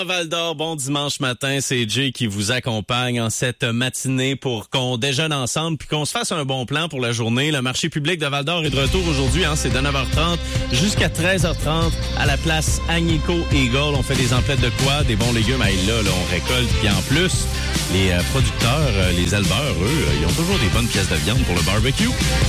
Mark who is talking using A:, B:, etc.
A: Val d'Or, bon dimanche matin, c'est Jay qui vous accompagne en cette matinée pour qu'on déjeune ensemble puis qu'on se fasse un bon plan pour la journée. Le marché public de Val d'Or est de retour aujourd'hui, c'est de 9h30 jusqu'à 13h30 à la place Agnico Eagle. On fait des emplettes de quoi? Des bons légumes. Là, on récolte. Puis en plus, les producteurs, les éleveurs, eux, ils ont toujours des bonnes pièces de viande pour le barbecue.